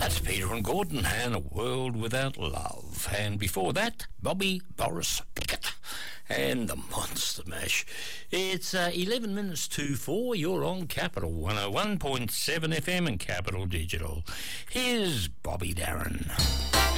That's Peter and Gordon and A World Without Love. And before that, Bobby Boris Pickett and the Monster Mash. It's 11 minutes to 4. You're on Capital 101.7 FM and Capital Digital. Here's Bobby Darin.